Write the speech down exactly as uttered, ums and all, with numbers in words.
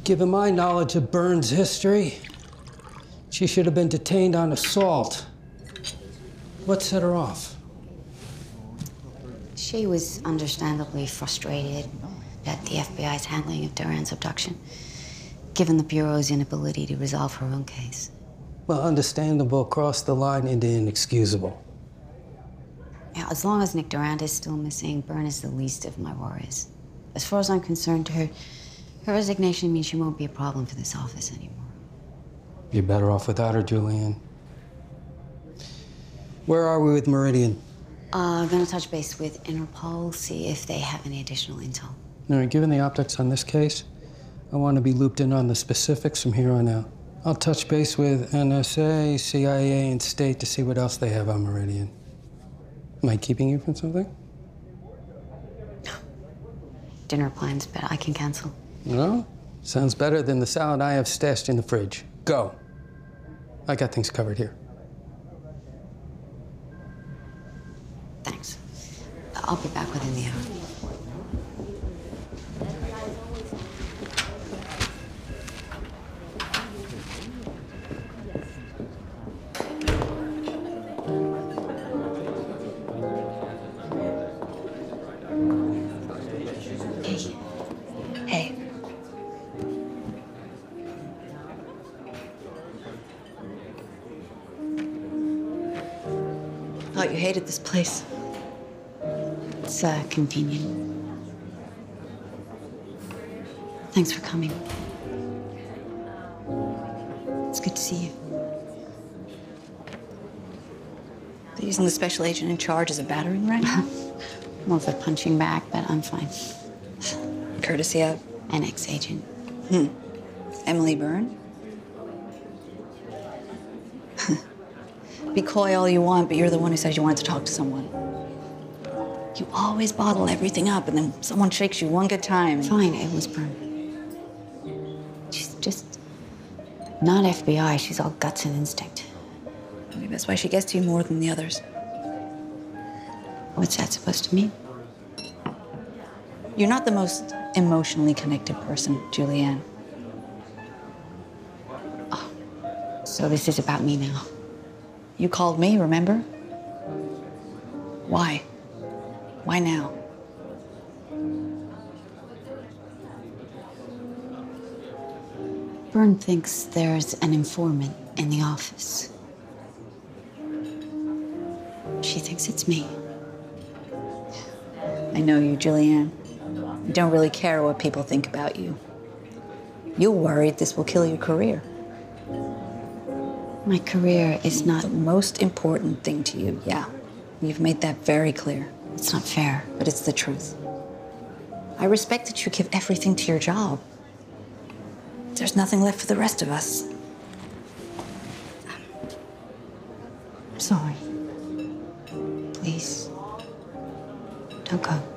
Given my knowledge of Byrne's history, she should have been detained on assault. What set her off? She was understandably frustrated at the F B I's handling of Duran's abduction, given the Bureau's inability to resolve her own case. Well, understandable crossed the line into inexcusable. Yeah, as long as Nick Durant is still missing, Byrne is the least of my worries. As far as I'm concerned, her, her resignation means she won't be a problem for this office anymore. You're better off without her, Julianne. Where are we with Meridian? Uh, gonna touch base with Interpol, see if they have any additional intel. All right, given the optics on this case, I want to be looped in on the specifics from here on out. I'll touch base with N S A, C I A, and State to see what else they have on Meridian. Am I keeping you from something? Dinner plans, but I can cancel. No? Sounds better than the salad I have stashed in the fridge. Go. I got things covered here. Thanks. I'll be back within the hour. Hey. Thought you hated this place. It's uh, convenient. Thanks for coming. It's good to see you. They're using the special agent in charge as a battering ram? More of a punching bag, but I'm fine. Courtesy of? An ex-agent. Hmm. Emily Byrne? Be coy all you want, but you're the one who says you wanted to talk to someone. You always bottle everything up, and then someone shakes you one good time. And... Fine, it was Byrne. She's just not F B I. She's all guts and instinct. Maybe that's why she gets to you more than the others. What's that supposed to mean? You're not the most emotionally connected person, Julianne. Oh, so this is about me now. You called me, remember? Why? Why now? Byrne thinks there's an informant in the office. She thinks it's me. I know you, Julianne. You don't really care what people think about you. You're worried this will kill your career. My career is not the most important thing to you, yeah. You've made that very clear. It's not fair. But it's the truth. I respect that you give everything to your job. There's nothing left for the rest of us. I'm sorry. Please, don't go.